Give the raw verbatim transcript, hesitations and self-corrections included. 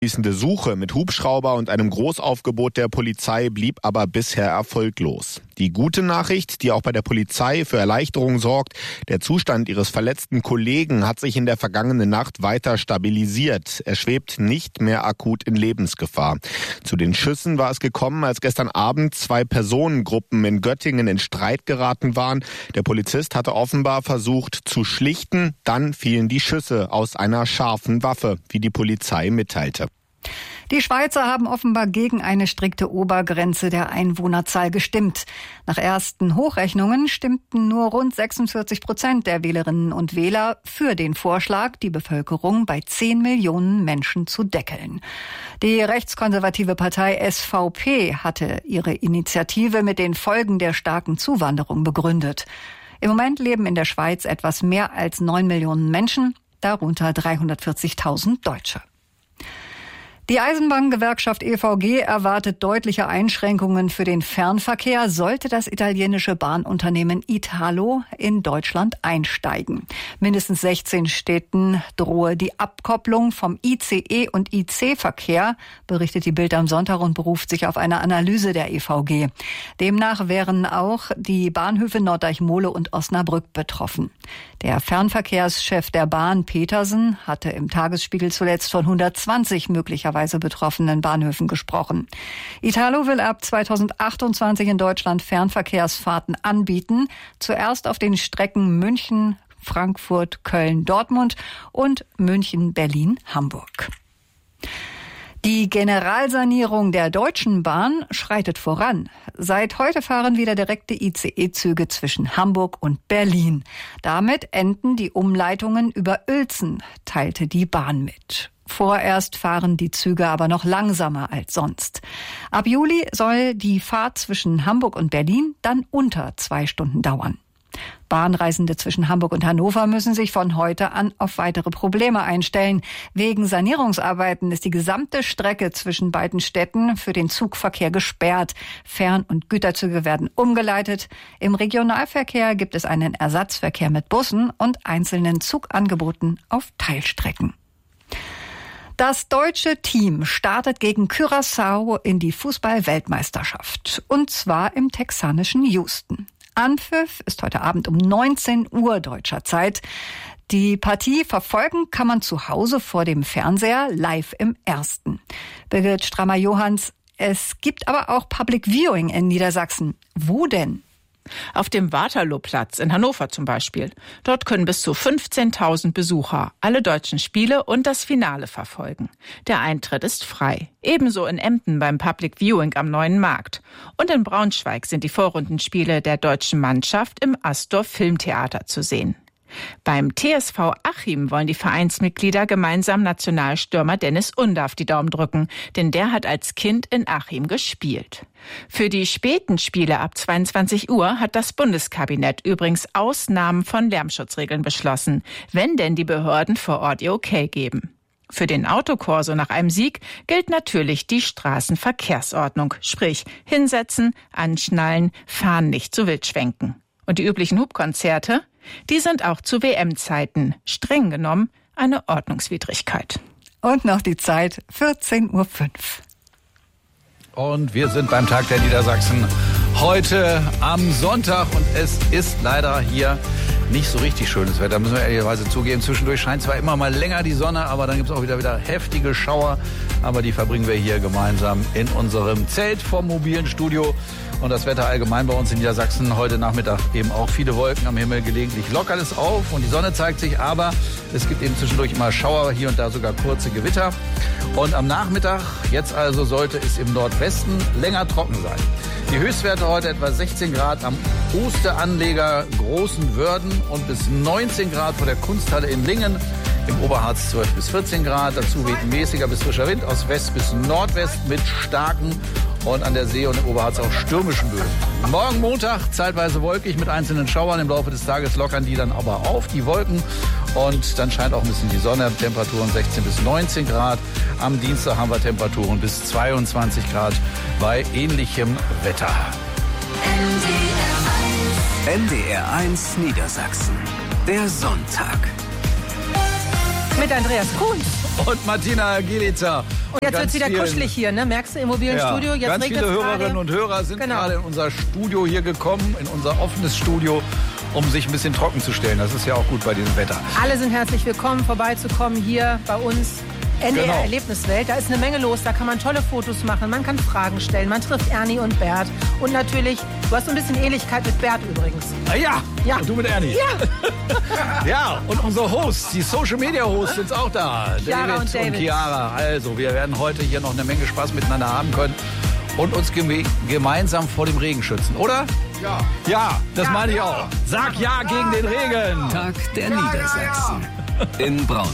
Anschließende Suche mit Hubschrauber und einem Großaufgebot der Polizei blieb aber bisher erfolglos. Die gute Nachricht, die auch bei der Polizei für Erleichterung sorgt: Der Zustand ihres verletzten Kollegen hat sich in der vergangenen Nacht weiter stabilisiert. Er schwebt nicht mehr akut in Lebensgefahr. Zu den Schüssen war es gekommen, als gestern Abend zwei Personengruppen in Göttingen in Streit geraten waren. Der Polizist hatte offenbar versucht zu schlichten. Dann fielen die Schüsse aus einer scharfen Waffe, wie die Polizei mitteilte. Die Schweizer haben offenbar gegen eine strikte Obergrenze der Einwohnerzahl gestimmt. Nach ersten Hochrechnungen stimmten nur rund sechsundvierzig Prozent der Wählerinnen und Wähler für den Vorschlag, die Bevölkerung bei zehn Millionen Menschen zu deckeln. Die rechtskonservative Partei S V P hatte ihre Initiative mit den Folgen der starken Zuwanderung begründet. Im Moment leben in der Schweiz etwas mehr als neun Millionen Menschen, darunter dreihundertvierzigtausend Deutsche. Die Eisenbahngewerkschaft E V G erwartet deutliche Einschränkungen für den Fernverkehr, sollte das italienische Bahnunternehmen Italo in Deutschland einsteigen. Mindestens sechzehn Städten drohe die Abkopplung vom I C E- und I C-Verkehr, berichtet die Bild am Sonntag und beruft sich auf eine Analyse der E V G. Demnach wären auch die Bahnhöfe Norddeich-Mohle und Osnabrück betroffen. Der Fernverkehrschef der Bahn, Petersen, hatte im Tagesspiegel zuletzt von hundertzwanzig möglicherweise betroffenen Bahnhöfen gesprochen. Italo will ab zweitausendachtundzwanzig in Deutschland Fernverkehrsfahrten anbieten, zuerst auf den Strecken München, Frankfurt, Köln, Dortmund und München, Berlin, Hamburg. Die Generalsanierung der Deutschen Bahn schreitet voran. Seit heute fahren wieder direkte I C E-Züge zwischen Hamburg und Berlin. Damit enden die Umleitungen über Uelzen, teilte die Bahn mit. Vorerst fahren die Züge aber noch langsamer als sonst. Ab Juli soll die Fahrt zwischen Hamburg und Berlin dann unter zwei Stunden dauern. Bahnreisende zwischen Hamburg und Hannover müssen sich von heute an auf weitere Probleme einstellen. Wegen Sanierungsarbeiten ist die gesamte Strecke zwischen beiden Städten für den Zugverkehr gesperrt. Fern- und Güterzüge werden umgeleitet. Im Regionalverkehr gibt es einen Ersatzverkehr mit Bussen und einzelnen Zugangeboten auf Teilstrecken. Das deutsche Team startet gegen Curaçao in die Fußball-Weltmeisterschaft. Und zwar im texanischen Houston. Anpfiff ist heute Abend um neunzehn Uhr deutscher Zeit. Die Partie verfolgen kann man zu Hause vor dem Fernseher live im Ersten. Birgit Strammer-Johans, es gibt aber auch Public Viewing in Niedersachsen. Wo denn? Auf dem Waterlooplatz in Hannover zum Beispiel. Dort können bis zu fünfzehntausend Besucher alle deutschen Spiele und das Finale verfolgen. Der Eintritt ist frei. Ebenso in Emden beim Public Viewing am Neuen Markt. Und in Braunschweig sind die Vorrundenspiele der deutschen Mannschaft im Astor Filmtheater zu sehen. Beim T S V Achim wollen die Vereinsmitglieder gemeinsam Nationalstürmer Dennis Undaff die Daumen drücken, denn der hat als Kind in Achim gespielt. Für die späten Spiele ab zweiundzwanzig Uhr hat das Bundeskabinett übrigens Ausnahmen von Lärmschutzregeln beschlossen, wenn denn die Behörden vor Ort ihr Okay geben. Für den Autokorso nach einem Sieg gilt natürlich die Straßenverkehrsordnung, sprich hinsetzen, anschnallen, fahren nicht zu wild schwenken. Und die üblichen Hupkonzerte? Die sind auch zu W M-Zeiten streng genommen eine Ordnungswidrigkeit. Und noch die Zeit, vierzehn Uhr fünf. Und wir sind beim Tag der Niedersachsen heute am Sonntag und es ist leider hier nicht so richtig schönes Wetter, müssen wir ehrlicherweise zugeben. Zwischendurch scheint zwar immer mal länger die Sonne, aber dann gibt es auch wieder, wieder heftige Schauer. Aber die verbringen wir hier gemeinsam in unserem Zelt vom mobilen Studio. Und das Wetter allgemein bei uns in Niedersachsen heute Nachmittag eben auch viele Wolken am Himmel, gelegentlich lockert es auf und die Sonne zeigt sich, aber es gibt eben zwischendurch immer Schauer, hier und da sogar kurze Gewitter. Und am Nachmittag, jetzt also, sollte es im Nordwesten länger trocken sein. Die Höchstwerte heute etwa sechzehn Grad am Osteranleger Großen Wörden und bis neunzehn Grad vor der Kunsthalle in Lingen. Im Oberharz zwölf bis vierzehn Grad. Dazu weht ein mäßiger bis frischer Wind aus West bis Nordwest mit starken und an der See und im Oberharz auch stürmischen Böen. Morgen Montag zeitweise wolkig mit einzelnen Schauern. Im Laufe des Tages lockern die dann aber auf, die Wolken. Und dann scheint auch ein bisschen die Sonne. Temperaturen sechzehn bis neunzehn Grad. Am Dienstag haben wir Temperaturen bis zweiundzwanzig Grad bei ähnlichem Wetter. N D R eins Niedersachsen. Der Sonntag. Mit Andreas Kuhn. Und Martina Gielitzer. Und jetzt wird es wieder vielen, kuschelig hier, ne? Merkst du, Immobilienstudio? Ja, ganz viele Hörerinnen gerade. und Hörer sind genau. gerade in unser Studio hier gekommen, in unser offenes Studio, um sich ein bisschen trocken zu stellen. Das ist ja auch gut bei diesem Wetter. Alle sind herzlich willkommen, vorbeizukommen hier bei uns. N D R genau. Erlebniswelt, da ist eine Menge los, da kann man tolle Fotos machen, man kann Fragen stellen, man trifft Ernie und Bert. Und natürlich, du hast so ein bisschen Ähnlichkeit mit Bert übrigens. Ah, ja, ja, und du mit Ernie. Ja, ja, und unsere Hosts, die Social Media Hosts sind auch da. Chiara David und, David. und Chiara. Also, wir werden heute hier noch eine Menge Spaß miteinander haben können und uns geme- gemeinsam vor dem Regen schützen, oder? Ja. Ja, das ja, meine ich ja. auch. Sag ja gegen den Regen. Tag der Niedersachsen in Braunschweig.